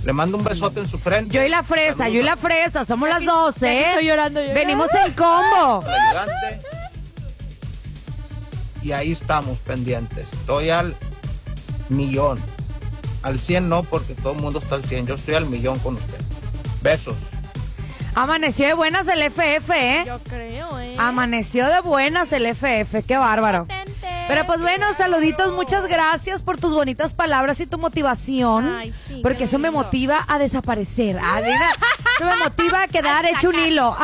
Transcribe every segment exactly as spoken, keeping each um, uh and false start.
Le mando un besote en su frente. Yo y la fresa, Saludos. yo y la fresa, somos las dos, ¿eh? Estoy llorando yo. Venimos en combo. Al ayudante. Y ahí estamos pendientes. Estoy al millón. Al cien no, porque todo el mundo está al cien. Yo estoy al millón con usted. Besos. Amaneció de buenas el F F, ¿eh? Yo creo, ¿eh? Amaneció de buenas el F F, qué bárbaro. Potente. Pero pues bueno, saluditos, muchas gracias por tus bonitas palabras y tu motivación. Ay, sí, porque qué eso me lindo. motiva a desaparecer. Ah, mira, eso me motiva a quedar hecho un hilo.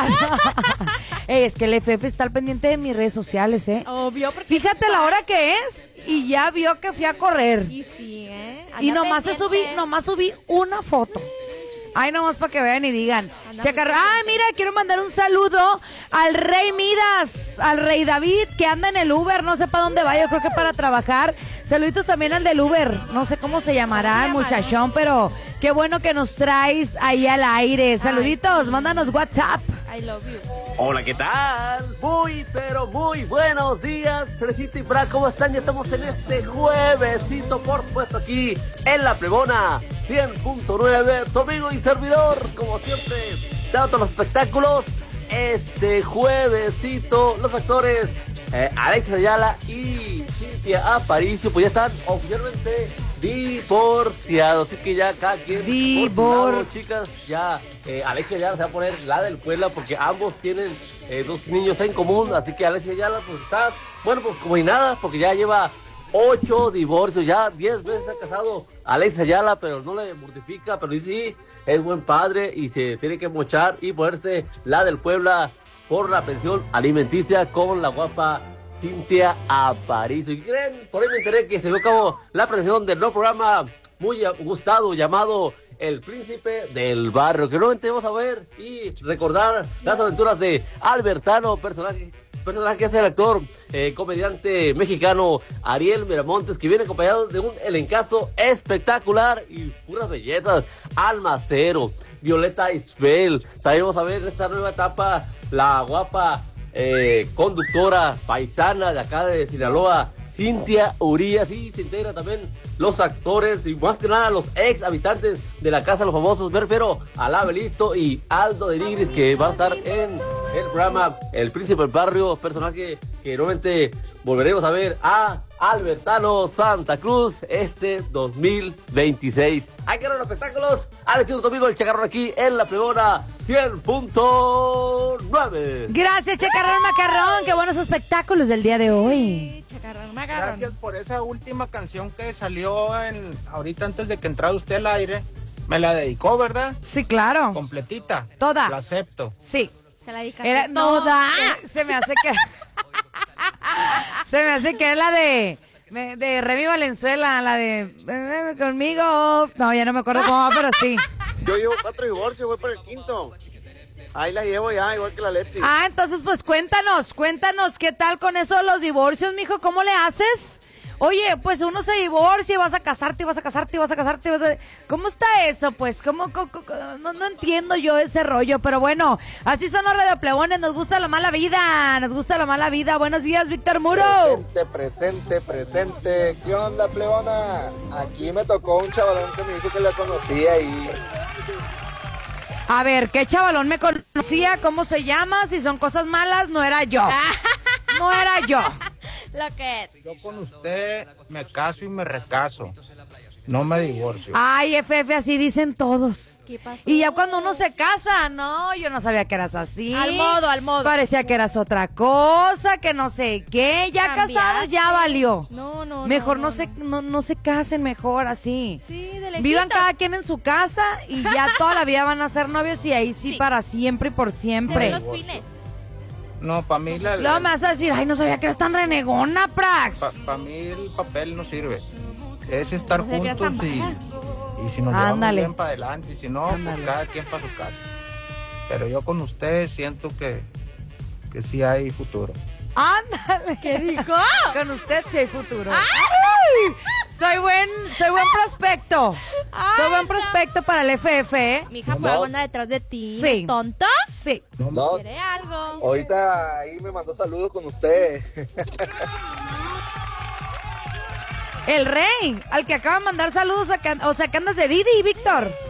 Ey, es que el F F está al pendiente de mis redes sociales, ¿eh? Obvio, porque... Fíjate la hora que es y ya vio que fui a correr. Y sí, ¿eh? Anda Y nomás se pendiente. subí, nomás subí una foto. Ay, nomás para que vean y digan. Anda Chacarra, muy ay, mira, quiero mandar un saludo al Rey Midas, al Rey David, que anda en el Uber, no sé para dónde va, yo creo que para trabajar. Saluditos también al del Uber, no sé cómo se llamará el muchachón, pero qué bueno que nos traes ahí al aire. Saluditos, mándanos WhatsApp. I love you. Hola, ¿qué tal? Muy, pero muy buenos días, Fresita y Fra, ¿cómo están? Ya estamos en este juevesito, por supuesto, aquí en La Plebona cien punto nueve, tu amigo y servidor, como siempre, dando los espectáculos. Este juevesito, los actores eh, Alex Ayala y Cintia Aparicio, pues ya están oficialmente divorciados, así que ya cada quien Divor- por su lado, chicas, ya eh, Alexia Ayala se va a poner la del Puebla porque ambos tienen eh, dos niños en común, así que Alexia Ayala pues está, bueno, pues como y nada, porque ya lleva ocho divorcios, ya diez veces ha casado Alexia Ayala, pero no le mortifica, pero sí, es buen padre y se tiene que mochar y ponerse la del Puebla por la pensión alimenticia con la guapa Cintia Aparicio. ¿Y qué creen? Por ahí me enteré que se dio a cabo la presentación del nuevo programa muy gustado llamado El Príncipe del Barrio, que nuevamente vamos a ver y recordar las aventuras de Albertano, personaje personaje que hace el actor eh, comediante mexicano Ariel Miramontes, que viene acompañado de un elencazo espectacular y puras bellezas. Alma Cero, Violeta Isfel, también vamos a ver esta nueva etapa la guapa eh, conductora paisana de acá de Sinaloa, Cintia Urias, y se integra también los actores y más que nada los ex habitantes de la Casa de los Famosos. Me refiero a Labelito y Aldo de Nigris, que van a estar en el programa El Príncipe del Barrio, personaje que nuevamente volveremos a ver a Albertano Santa Cruz este dos mil veintiséis. Hay que ver los espectáculos. Alex, tu amigo el Chacarrón aquí en La Plebona cien punto nueve. Gracias, Chacarrón Macarrón, qué buenos espectáculos del día de hoy. Sí, chacarrón, macarrón. Gracias por esa última canción que salió en ahorita antes de que entrara usted al aire. Me la dedicó, ¿verdad? Sí, claro. Completita. Toda. La acepto. Sí. Se la dedicaste Era, no, toda. eh, se me hace que se me hace que es la de me- de Remy Valenzuela, la de "Ven conmigo". No, ya no me acuerdo cómo va, pero sí. Yo llevo cuatro divorcios, voy por el quinto. Ahí la llevo ya, igual que la Leti. Ah, entonces pues cuéntanos, cuéntanos qué tal con eso de los divorcios, mijo, ¿cómo le haces? Oye, pues uno se divorcia y vas a casarte, y vas a casarte, y vas a casarte, y vas a... ¿Cómo está eso, pues? ¿Cómo, cómo- cómo- No, no entiendo yo ese rollo, pero bueno, así son los radioplebones, nos gusta la mala vida, nos gusta la mala vida. Buenos días, Víctor Muro. Presente, presente, presente. ¿Qué onda, plebona? Aquí me tocó un chavalón que me dijo que la conocía y... A ver, ¿qué chavalón me conocía? ¿Cómo se llama? Si son cosas malas, no era yo. No era yo. Lo que es. Yo con usted me caso y me recaso. No me divorcio. Ay, F F, así dicen todos. ¿Qué pasó? Y ya cuando uno se casa, no, yo no sabía que eras así. Al modo, al modo. Parecía que eras otra cosa, que no sé qué. Ya Cambiaste. casados, ya valió. No, no, Mejor no, no, se no, no se casen, mejor así. Sí, de lejito. Vivan cada quien en su casa y ya toda la vida van a ser novios y ahí sí, Sí. para siempre y por Se siempre. ven los fines. No, para mí la, Luego me vas a decir, ay, no sabía que eras tan renegona, Prax. para mí el papel no sirve. Es estar No sé qué juntos tan y, baja. y si nos llevamos Ándale. bien para adelante y si no, pues Ándale. cada quien para su casa. Pero yo con ustedes siento que, que sí hay futuro. Ándale. ¿Qué dijo? Con usted sí hay futuro. ¡Ay! Soy buen, soy buen prospecto. Soy buen prospecto para el F F, ¿eh? Mi hija por No. algo anda detrás de ti. Sí. ¿Tonto? Sí. No, ¿Quiere algo? ahorita ahí me mandó saludos con usted. El rey, al que acaba de mandar saludos, a que- o sea, que andas de Didi, Víctor.